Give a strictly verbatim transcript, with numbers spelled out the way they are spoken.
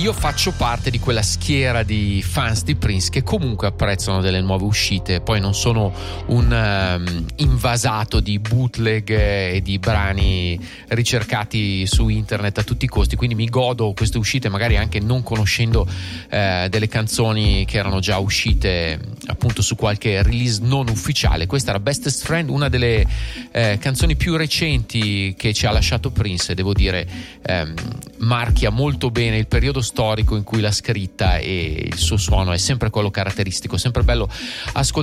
io faccio parte di quella schiera di fans di Prince che comunque apprezzano delle nuove uscite. Poi non sono un um, invasato di bootleg e di brani ricercati su internet a tutti i costi, quindi mi godo queste uscite magari anche non conoscendo eh, delle canzoni che erano già uscite appunto su qualche release non ufficiale. Questa era Bestest Friend, una delle eh, canzoni più recenti che ci ha lasciato Prince, devo dire ehm, marchia molto bene il periodo storico in cui l'ha scritta e il suo suono è sempre quello caratteristico, sempre bello ascoltare